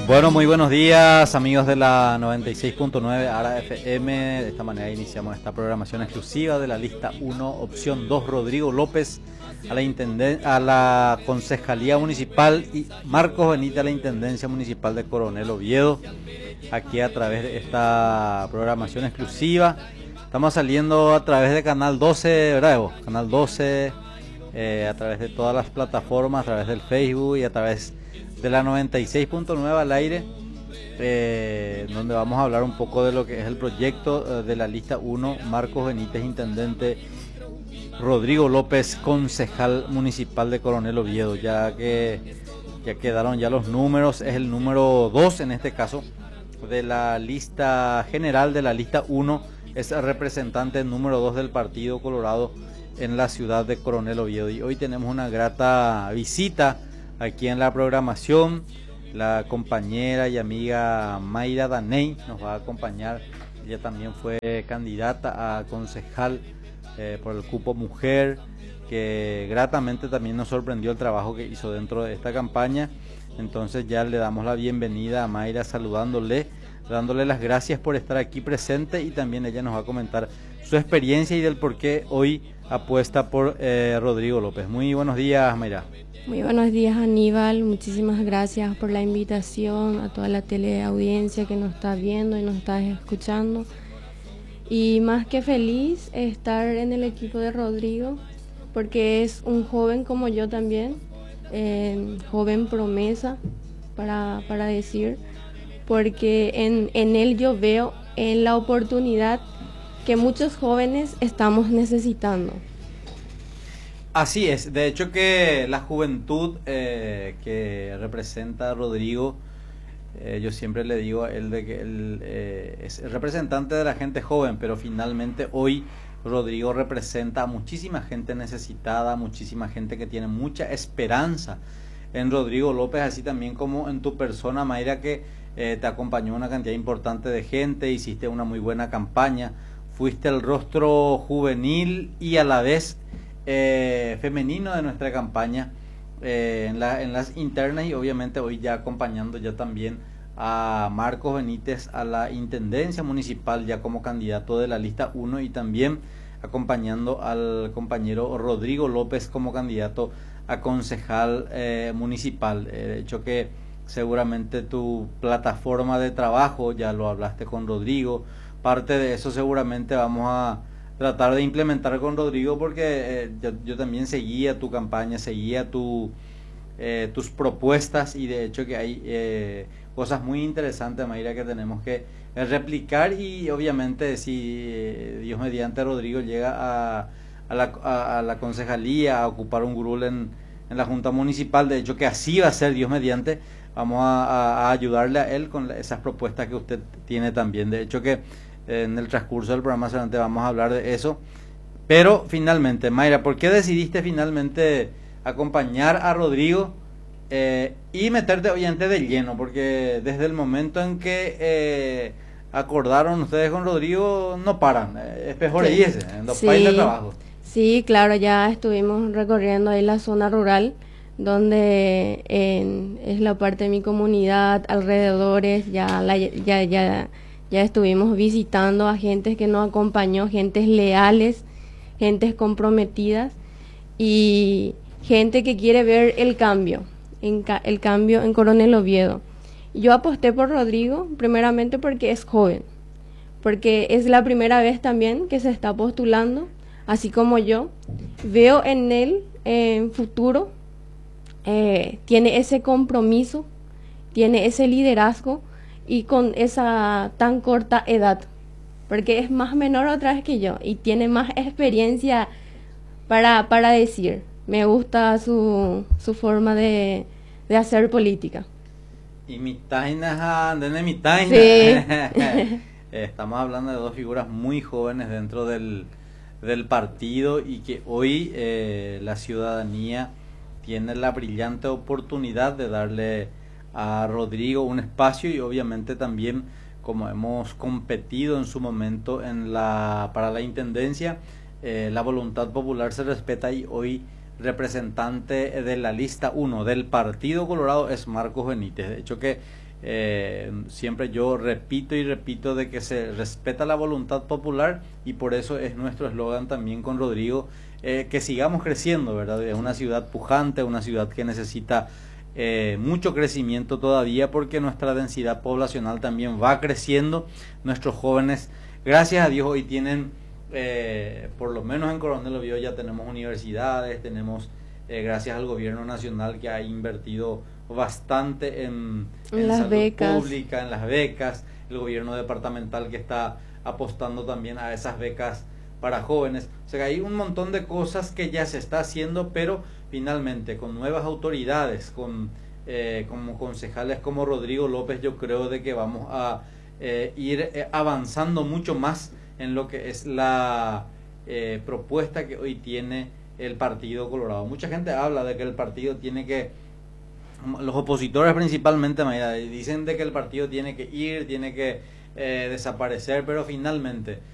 Bueno, muy buenos días amigos de la 96.9 ARA FM. De esta manera iniciamos esta programación exclusiva de la lista 1, opción 2, Rodrigo López a la Concejalía Municipal y Marcos Benítez a la Intendencia Municipal de Coronel Oviedo. Aquí a través de esta programación exclusiva. Estamos saliendo a través de Canal 12, ¿verdad, Evo? Canal 12, a través de todas las plataformas, a través del Facebook y a través de la 96.9 al aire, donde vamos a hablar un poco de lo que es el proyecto de la lista 1, Marcos Benítez, intendente, Rodrigo López, concejal municipal de Coronel Oviedo. Ya quedaron ya los números, es el número 2 en este caso de la lista general de la lista 1, es el representante número 2 del Partido Colorado en la ciudad de Coronel Oviedo. Y hoy tenemos una grata visita aquí en la programación. La compañera y amiga Mayra Daney nos va a acompañar. Ella también fue candidata a concejal por el cupo mujer, que gratamente también nos sorprendió el trabajo que hizo dentro de esta campaña. Entonces ya le damos la bienvenida a Mayra, saludándole, dándole las gracias por estar aquí presente, y también ella nos va a comentar su experiencia y del por qué hoy apuesta por Rodrigo López. Muy buenos días, Mayra. Muy buenos días, Aníbal. Muchísimas gracias por la invitación, a toda la teleaudiencia que nos está viendo y nos está escuchando. Y más que feliz estar en el equipo de Rodrigo, porque es un joven como yo también, joven promesa para decir, porque en él yo veo en la oportunidad que muchos jóvenes estamos necesitando. Así es, de hecho que la juventud que representa a Rodrigo, yo siempre le digo a él de que él es el representante de la gente joven, pero finalmente hoy Rodrigo representa a muchísima gente necesitada, muchísima gente que tiene mucha esperanza en Rodrigo López, así también como en tu persona, Mayra, que te acompañó una cantidad importante de gente, hiciste una muy buena campaña, fuiste el rostro juvenil y a la vez femenino de nuestra campaña en las internas, y obviamente hoy ya acompañando ya también a Marcos Benítez a la Intendencia Municipal ya como candidato de la lista 1, y también acompañando al compañero Rodrigo López como candidato a concejal municipal. De hecho que seguramente tu plataforma de trabajo ya lo hablaste con Rodrigo, parte de eso seguramente vamos a tratar de implementar con Rodrigo, porque yo también seguía tu campaña, seguía tus propuestas, y de hecho que hay cosas muy interesantes, Mayra, que tenemos que replicar, y obviamente si Dios mediante Rodrigo llega a la concejalía, a ocupar un curul en la Junta Municipal, de hecho que así va a ser Dios mediante, vamos a ayudarle a él con esas propuestas que usted tiene también. De hecho que en el transcurso del programa solamente vamos a hablar de eso. Pero finalmente, Mayra, ¿por qué decidiste finalmente acompañar a Rodrigo y meterte obviamente de lleno? Porque desde el momento en que acordaron ustedes con Rodrigo, no paran, es mejor irse en los países de trabajo. Sí, claro, ya estuvimos recorriendo ahí la zona rural, donde es la parte de mi comunidad, alrededores, ya estuvimos visitando a gente que nos acompañó, gentes leales, gentes comprometidas y gente que quiere ver el cambio en Coronel Oviedo. Yo aposté por Rodrigo primeramente porque es joven, porque es la primera vez también que se está postulando, así como yo. Veo en él en futuro, tiene ese compromiso, tiene ese liderazgo, y con esa tan corta edad, porque es más menor otra vez que yo y tiene más experiencia para decir. Me gusta su forma de hacer política. Y mi taina, mi taina. Sí. Estamos hablando de dos figuras muy jóvenes dentro del partido, y que hoy la ciudadanía tiene la brillante oportunidad de darle a Rodrigo un espacio, y obviamente también, como hemos competido en su momento para la intendencia, la voluntad popular se respeta, y hoy representante de la lista 1 del Partido Colorado es Marcos Benítez. De hecho que siempre yo repito y repito de que se respeta la voluntad popular, y por eso es nuestro eslogan también con Rodrigo, que sigamos creciendo, ¿verdad? Es una ciudad pujante, una ciudad que necesita mucho crecimiento todavía, porque nuestra densidad poblacional también va creciendo. Nuestros jóvenes, gracias a Dios, hoy tienen, por lo menos en Coronel Oviedo ya tenemos universidades, tenemos, gracias al gobierno nacional que ha invertido bastante en las salud becas pública, en las becas, el gobierno departamental que está apostando también a esas becas para jóvenes. O sea que hay un montón de cosas que ya se está haciendo, pero finalmente con nuevas autoridades, con como concejales como Rodrigo López, yo creo de que vamos a ir avanzando mucho más en lo que es la propuesta que hoy tiene el Partido Colorado. Mucha gente habla de que el partido tiene que, los opositores principalmente, dicen de que el partido tiene que ir, tiene que desaparecer, pero finalmente